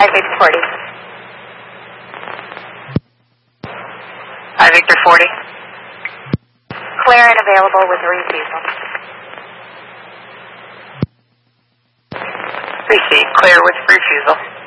Hi, Victor 40. Hi, Victor 40. Clear and available with refusal. Receive, clear with refusal.